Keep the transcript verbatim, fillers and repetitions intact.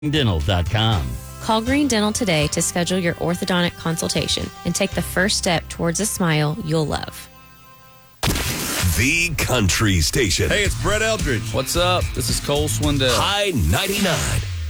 dental dot com. Call Green Dental today to schedule your orthodontic consultation and take the first step towards a smile you'll love. The Country Station. Hey, it's Brett Eldridge. What's up? This is Cole Swindell. High ninety-nine.